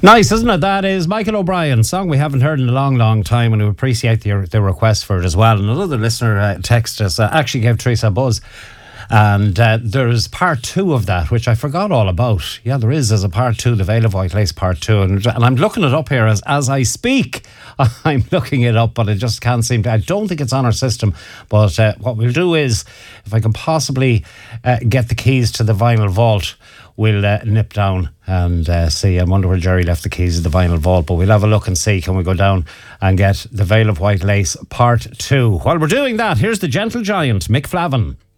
Nice, isn't it? That is Michael O'Brien, song we haven't heard in a long, long time, and we appreciate the request for it as well. And another listener texted us, actually gave Teresa a buzz. And there's part 2 of that, which I forgot all about. Yeah, there's a part 2, the Veil of White Lace part 2. And I'm looking it up here as I speak. I'm looking it up, but I just can't seem to. I don't think it's on our system. But what we'll do is, if I can possibly get the keys to the vinyl vault, we'll nip down and see. I wonder where Jerry left the keys of the vinyl vault, but we'll have a look and see. Can we go down and get the Veil of White Lace part 2? While we're doing that, here's the Gentle Giant, Mick Flavin.